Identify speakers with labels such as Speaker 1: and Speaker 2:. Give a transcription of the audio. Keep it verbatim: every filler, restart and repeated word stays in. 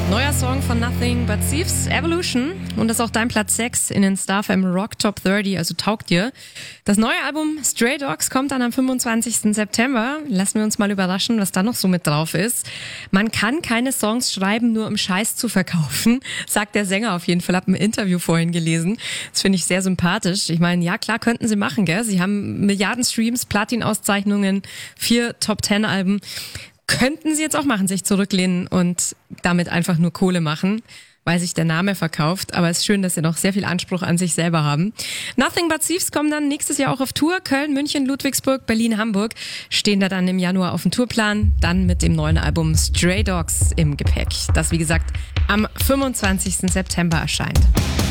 Speaker 1: Neuer Song von Nothing But Thieves, Evolution. Und das ist auch dein Platz sechs in den StarFM Rock Top dreißig, also taugt dir. Das neue Album Stray Dogs kommt dann am fünfundzwanzigsten September. Lassen wir uns mal überraschen, was da noch so mit drauf ist. Man kann keine Songs schreiben, nur um Scheiß zu verkaufen, sagt der Sänger auf jeden Fall. Hab ein Interview vorhin gelesen. Das finde ich sehr sympathisch. Ich meine, ja klar, könnten sie machen, gell? Sie haben Milliarden Streams, Platin-Auszeichnungen, vier Top-Ten-Alben. Könnten sie jetzt auch machen, sich zurücklehnen und damit einfach nur Kohle machen, weil sich der Name verkauft. Aber es ist schön, dass sie noch sehr viel Anspruch an sich selber haben. Nothing But Thieves kommen dann nächstes Jahr auch auf Tour. Köln, München, Ludwigsburg, Berlin, Hamburg stehen da dann im Januar auf dem Tourplan. Dann mit dem neuen Album Stray Dogs im Gepäck. Das, wie gesagt, am fünfundzwanzigsten September erscheint.